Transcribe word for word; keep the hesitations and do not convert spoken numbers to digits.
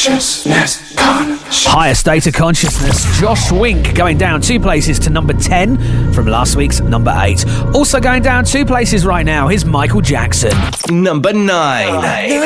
Consciousness, consciousness. Higher state of consciousness. Josh Wink going down two places to number ten from last week's number eight. Also going down two places right now, here's Michael Jackson. Number nine.